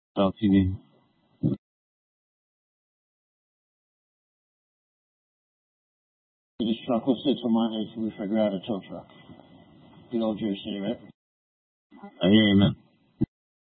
Style TV. This truck will sit on my head. Wish I grabbed a tow truck. Good old Jersey City, right? I hear you, man.